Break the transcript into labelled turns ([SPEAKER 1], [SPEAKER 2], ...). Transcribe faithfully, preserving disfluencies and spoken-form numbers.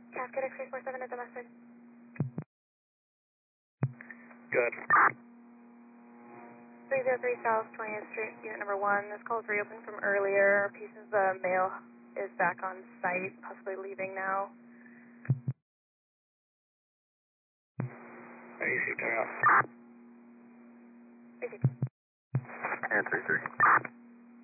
[SPEAKER 1] Cascade X three four seven at domestic.
[SPEAKER 2] Good.
[SPEAKER 1] three oh three South twentieth Street, unit number one. This call is reopened from earlier. A piece of the mail is back on site, possibly leaving now.
[SPEAKER 2] A C turn out.
[SPEAKER 1] Is it
[SPEAKER 2] And three three.